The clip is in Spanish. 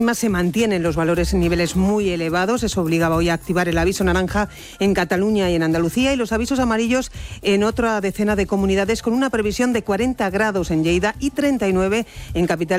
Se mantienen los valores en niveles muy elevados. Eso obligaba hoy a activar el aviso naranja en Cataluña y en Andalucía y los avisos amarillos en otra decena de comunidades, con una previsión de 40 grados en Lleida y 39 en capitales